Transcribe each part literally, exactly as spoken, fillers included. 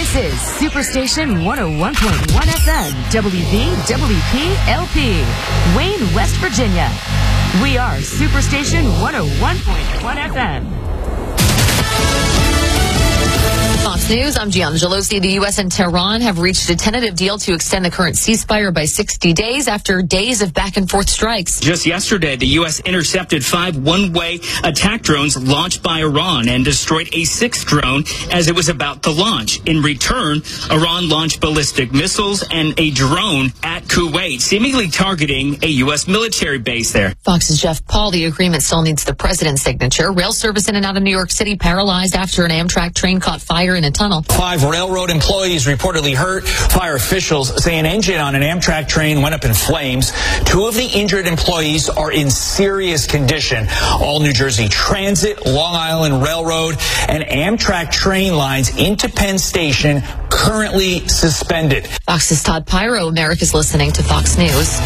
This is Superstation one oh one point one F M, W V W P L P, Wayne, West Virginia. We are Superstation one oh one point one F M. Fox News, I'm Gianna Gelosi. The U S and Tehran have reached a tentative deal to extend the current ceasefire by sixty days after days of back-and-forth strikes. Just yesterday, the U S intercepted five one-way attack drones launched by Iran and destroyed a sixth drone as it was about to launch. In return, Iran launched ballistic missiles and a drone at Kuwait, seemingly targeting a U S military base there. Fox's Jeff Paul, the agreement still needs the president's signature. Rail service in and out of New York City paralyzed after an Amtrak train caught fire in a tunnel. Five railroad employees reportedly hurt. Fire officials say an engine on an Amtrak train went up in flames. Two of the injured employees are in serious condition. All New Jersey Transit, Long Island Railroad, and Amtrak train lines into Penn Station currently suspended. Fox's Todd Pyro, America's listening to Fox News.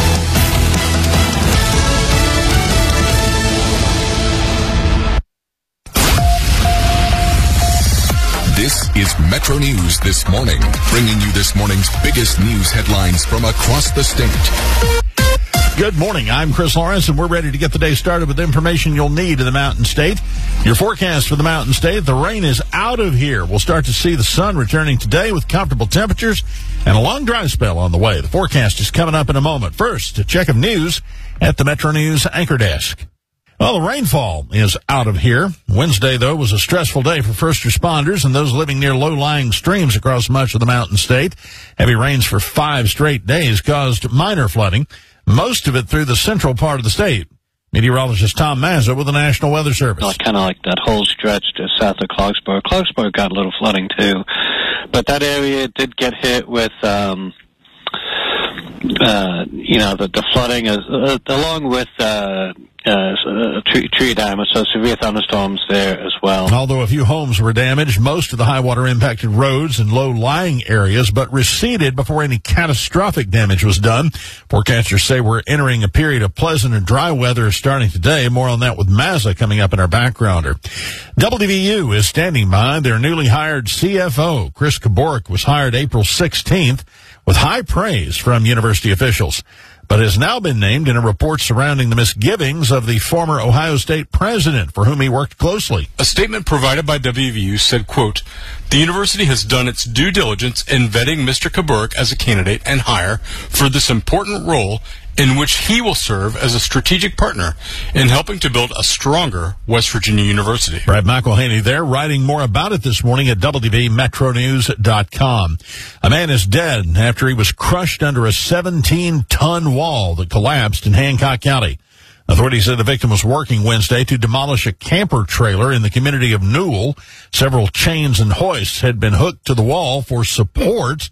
This is Metro News This Morning, bringing you this morning's biggest news headlines from across the state. Good morning. I'm Chris Lawrence, and we're ready to get the day started with information you'll need in the Mountain State. Your forecast for the Mountain State: the rain is out of here. We'll start to see the sun returning today with comfortable temperatures and a long dry spell on the way. The forecast is coming up in a moment. First, a check of news at the Metro News Anchor Desk. Well, the rainfall is out of here. Wednesday, though, was a stressful day for first responders and those living near low-lying streams across much of the Mountain State. Heavy rains for five straight days caused minor flooding, most of it through the central part of the state. Meteorologist Tom Mazza with the National Weather Service. Well, kind of like that whole stretch to south of Clarksburg. Clarksburg got a little flooding, too. But that area did get hit with... Um, Uh, you know, the, the flooding is, uh, along with uh, uh, tree, tree damage, so severe thunderstorms there as well. Although a few homes were damaged, most of the high water impacted roads and low-lying areas, but receded before any catastrophic damage was done. Forecasters say we're entering a period of pleasant and dry weather starting today. More on that with Mazza coming up in our backgrounder. W V U is standing by their newly hired C F O. Chris Kaborek was hired April sixteenth. With high praise from university officials, but has now been named in a report surrounding the misgivings of the former Ohio State president, for whom he worked closely. A statement provided by W V U said, quote, "The university has done its due diligence in vetting Mister Kaborek as a candidate and hire for this important role in which he will serve as a strategic partner in helping to build a stronger West Virginia university." Brad McElhaney there, writing more about it this morning at W V metro news dot com. A man is dead after he was crushed under a seventeen ton wall that collapsed in Hancock County. Authorities said the victim was working Wednesday to demolish a camper trailer in the community of Newell. Several chains and hoists had been hooked to the wall for support.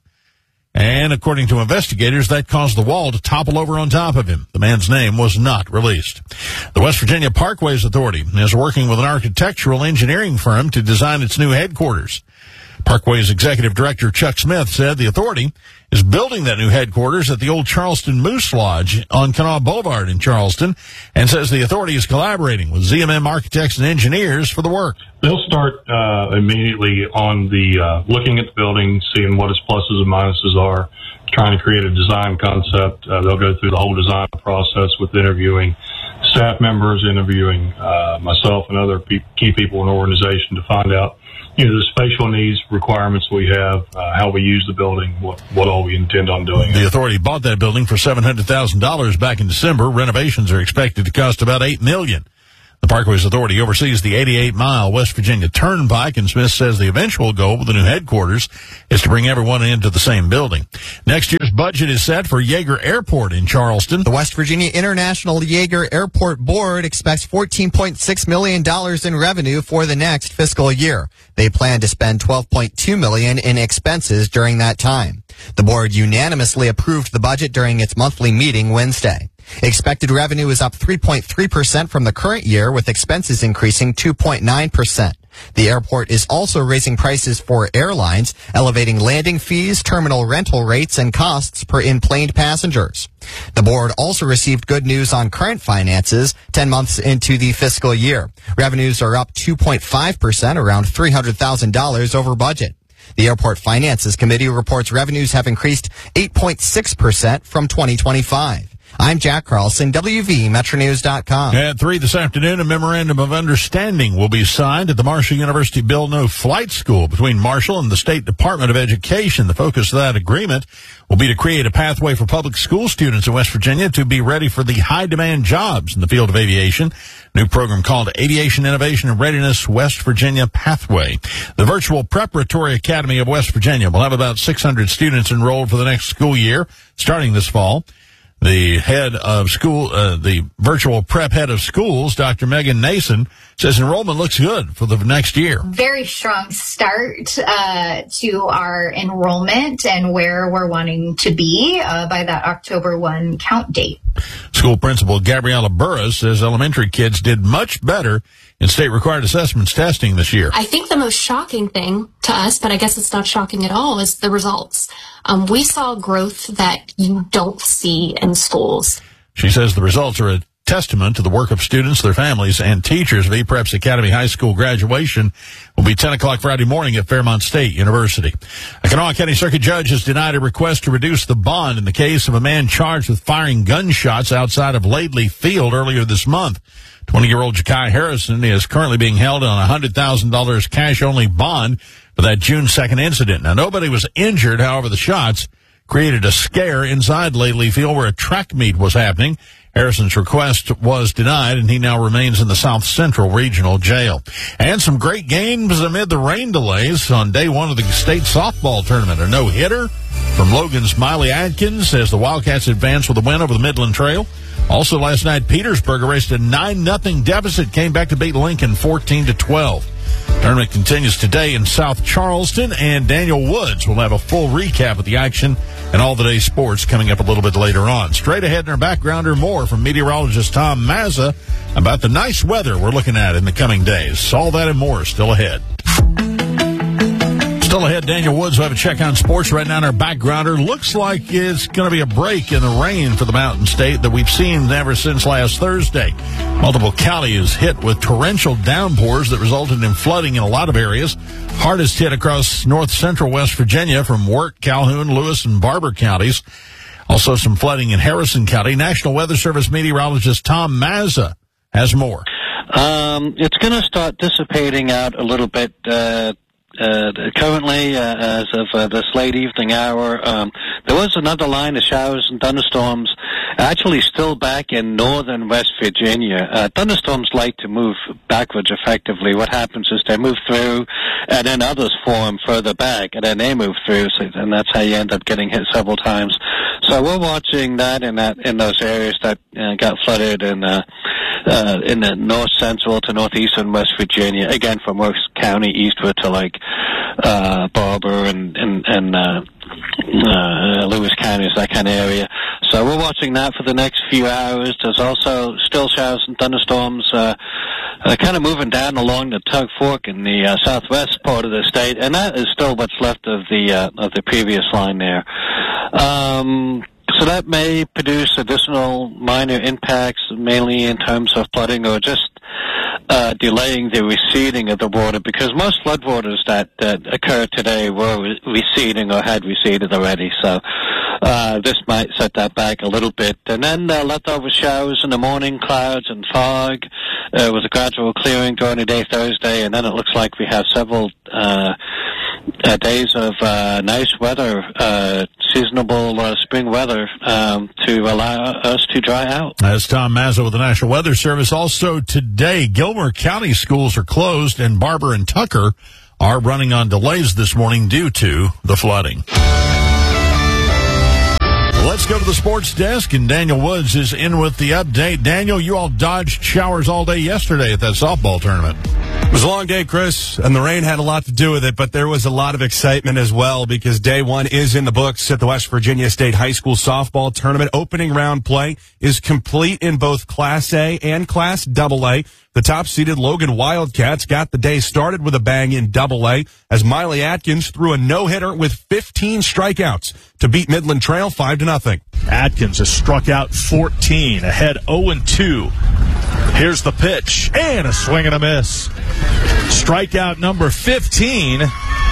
And according to investigators, that caused the wall to topple over on top of him. The man's name was not released. The West Virginia Parkways Authority is working with an architectural engineering firm to design its new headquarters. Parkways Executive Director Chuck Smith said the authority is building that new headquarters at the old Charleston Moose Lodge on Kanawha Boulevard in Charleston, and says the authority is collaborating with Z M M architects and engineers for the work. They'll start uh, immediately on the uh, looking at the building, seeing what its pluses and minuses are, trying to create a design concept. Uh, they'll go through the whole design process with interviewing staff members, interviewing uh, myself and other pe- key people in the organization to find out, you know, the spatial needs, requirements we have, uh, how we use the building, what, what all we intend on doing. The authority bought that building for seven hundred thousand dollars back in December. Renovations are expected to cost about eight million dollars. The Parkways Authority oversees the eighty-eight mile West Virginia Turnpike, and Smith says the eventual goal with the new headquarters is to bring everyone into the same building. Next year's budget is set for Yeager Airport in Charleston. The West Virginia International Yeager Airport Board expects fourteen point six million dollars in revenue for the next fiscal year. They plan to spend twelve point two million dollars in expenses during that time. The board unanimously approved the budget during its monthly meeting Wednesday. Expected revenue is up three point three percent from the current year, with expenses increasing two point nine percent. The airport is also raising prices for airlines, elevating landing fees, terminal rental rates, and costs per in-plane passengers. The board also received good news on current finances ten months into the fiscal year. Revenues are up two point five percent, around three hundred thousand dollars over budget. The Airport Finances Committee reports revenues have increased eight point six percent from twenty twenty-five. I'm Jack Carlson, W V Metro News dot com. At three this afternoon, a memorandum of understanding will be signed at the Marshall University Bill No Flight School between Marshall and the State Department of Education. The focus of that agreement will be to create a pathway for public school students in West Virginia to be ready for the high-demand jobs in the field of aviation. A new program called Aviation Innovation and Readiness West Virginia Pathway. The Virtual Preparatory Academy of West Virginia will have about six hundred students enrolled for the next school year, starting this fall. The head of school, uh, the virtual prep head of schools, Doctor Megan Nason, says enrollment looks good for the next year. Very strong start uh, to our enrollment and where we're wanting to be uh, by that October first count date. School principal Gabriella Burris says elementary kids did much better in state-required assessments testing this year. I think the most shocking thing to us, but I guess it's not shocking at all, is the results. Um, we saw growth that you don't see in schools. She says the results are a testament to the work of students, their families, and teachers. V Preps Academy High School graduation will be ten o'clock Friday morning at Fairmont State University. A Kanawha County Circuit judge has denied a request to reduce the bond in the case of a man charged with firing gunshots outside of Laidley Field earlier this month. twenty-year-old Ja'Kai Harrison is currently being held on a one hundred thousand dollars cash-only bond for that June second incident. Now, nobody was injured. However, the shots created a scare inside Laidley Field where a track meet was happening. Harrison's request was denied, and he now remains in the South Central Regional Jail. And some great games amid the rain delays on day one of the state softball tournament. A no-hitter from Logan's Miley Adkins as the Wildcats advance with a win over the Midland Trail. Also last night, Petersburg erased a nine nothing deficit, came back to beat Lincoln fourteen to twelve. Tournament continues today in South Charleston, and Daniel Woods will have a full recap of the action and all the day's sports coming up a little bit later on. Straight ahead in our backgrounder, more from meteorologist Tom Mazza about the nice weather we're looking at in the coming days. All that and more still ahead. Still ahead, Daniel Woods will have a check on sports right now in our backgrounder. Looks like it's going to be a break in the rain for the Mountain State that we've seen ever since last Thursday. Multiple counties hit with torrential downpours that resulted in flooding in a lot of areas. Hardest hit across north central West Virginia from Wirt, Calhoun, Lewis, and Barber counties. Also some flooding in Harrison County. National Weather Service meteorologist Tom Mazza has more. Um, it's going to start dissipating out a little bit uh Uh, currently, uh, as of uh, this late evening hour, um, there was another line of showers and thunderstorms actually still back in northern West Virginia. Uh, thunderstorms like to move backwards effectively. What happens is they move through, and then others form further back, and then they move through, so, and that's how you end up getting hit several times. So we're watching that in that in those areas that uh, got flooded in uh, uh, in the north central to northeastern West Virginia. Again, from Works County eastward to like uh, Barber and and, and uh, uh, Lewis counties, that kind of area. So we're watching that for the next few hours. There's also still showers and thunderstorms uh, uh, kind of moving down along the Tug Fork in the uh, southwest part of the state, and that is still what's left of the uh, of the previous line there. Um, so that may produce additional minor impacts, mainly in terms of flooding or just uh, delaying the receding of the water, because most floodwaters that, that occurred today were re- receding or had receded already. So uh, this might set that back a little bit. And then uh, leftover showers in the morning, clouds and fog uh, with a gradual clearing during the day Thursday, and then it looks like we have several uh, uh, days of uh, nice weather, uh, seasonable uh, spring weather um, to allow us to dry out. That's Tom Mazza with the National Weather Service. Also today, Gilmer County schools are closed, and Barber and Tucker are running on delays this morning due to the flooding. Let's go to the sports desk, and Daniel Woods is in with the update. Daniel, you all dodged showers all day yesterday at that softball tournament. It was a long day, Chris, and the rain had a lot to do with it, but there was a lot of excitement as well because day one is in the books at the West Virginia State High School Softball Tournament. Opening round play is complete in both Class A and Class double A. The top-seeded Logan Wildcats got the day started with a bang in double A as Miley Adkins threw a no-hitter with fifteen strikeouts to beat Midland Trail five to nothing. Adkins has struck out fourteen, ahead oh and two. Here's the pitch, and a swing and a miss. Strikeout number fifteen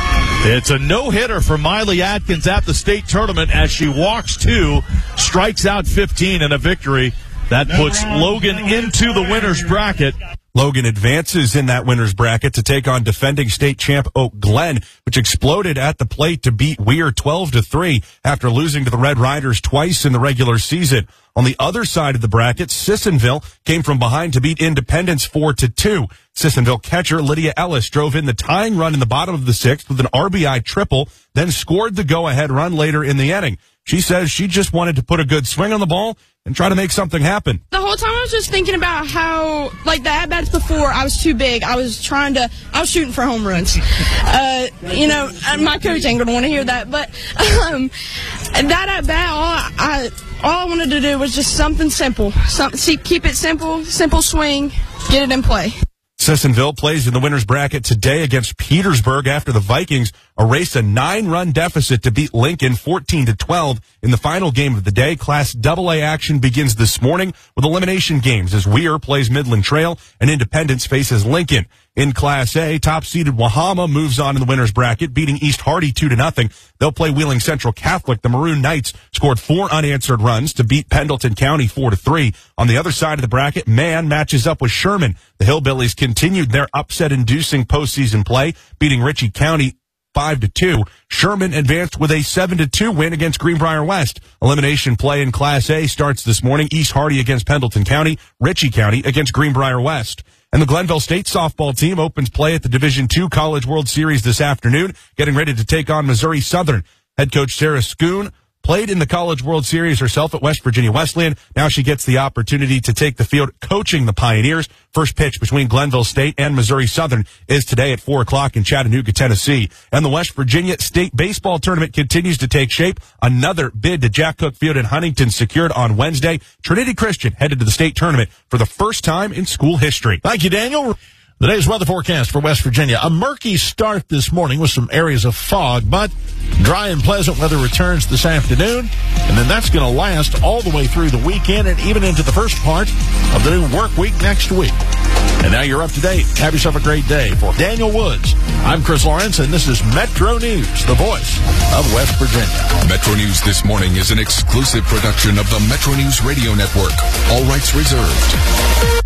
It's a no-hitter for Miley Atkins at the state tournament as she walks two, strikes out fifteen in a victory. That puts Logan into the winner's bracket. Logan advances in that winner's bracket to take on defending state champ Oak Glen, which exploded at the plate to beat Weir twelve to three after losing to the Red Riders twice in the regular season. On the other side of the bracket, Sissonville came from behind to beat Independence four to two. Sissonville catcher Lydia Ellis drove in the tying run in the bottom of the sixth with an R B I triple, then scored the go-ahead run later in the inning. She says she just wanted to put a good swing on the ball and try to make something happen. The whole time I was just thinking about how, like, the at-bats before, I was too big. I was trying to, I was shooting for home runs. Uh, you know, my coach ain't going to want to hear that, but um, that at-bat, all I, all I wanted to do was just something simple. Some, see, keep it simple, simple swing, get it in play. Sissonville plays in the winner's bracket today against Petersburg after the Vikings erased a nine-run deficit to beat Lincoln fourteen to twelve in the final game of the day. Class double A action begins this morning with elimination games as Weir plays Midland Trail and Independence faces Lincoln. In Class A, top-seeded Wahama moves on in the winner's bracket, beating East Hardy two to nothing. They'll play Wheeling Central Catholic. The Maroon Knights scored four unanswered runs to beat Pendleton County four to three. On the other side of the bracket, Man matches up with Sherman. The Hillbillies continued their upset-inducing postseason play, beating Ritchie County five to two. Sherman advanced with a seven to two win against Greenbrier West. Elimination play in Class A starts this morning. East Hardy against Pendleton County, Ritchie County against Greenbrier West. And the Glenville State softball team opens play at the Division two College World Series this afternoon, getting ready to take on Missouri Southern. Head coach Sarah Schoon played in the College World Series herself at West Virginia Wesleyan. Now she gets the opportunity to take the field coaching the Pioneers. First pitch between Glenville State and Missouri Southern is today at four o'clock in Chattanooga, Tennessee. And the West Virginia State Baseball Tournament continues to take shape. Another bid to Jack Cook Field in Huntington secured on Wednesday. Trinity Christian headed to the state tournament for the first time in school history. Thank you, Daniel. The day's weather forecast for West Virginia. A murky start this morning with some areas of fog, but dry and pleasant weather returns this afternoon, and then that's going to last all the way through the weekend and even into the first part of the new work week next week. And now you're up to date. Have yourself a great day. For Daniel Woods, I'm Chris Lawrence, and this is Metro News, the voice of West Virginia. Metro News This Morning is an exclusive production of the Metro News Radio Network. All rights reserved.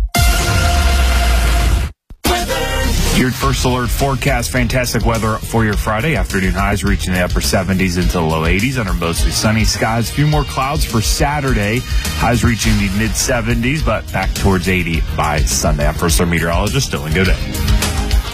Your first alert forecast, fantastic weather for your Friday. Afternoon highs reaching the upper seventies into the low eighties under mostly sunny skies. A few more clouds for Saturday. Highs reaching the mid seventies, but back towards eighty by Sunday. I'm first alert meteorologist Dylan Godet.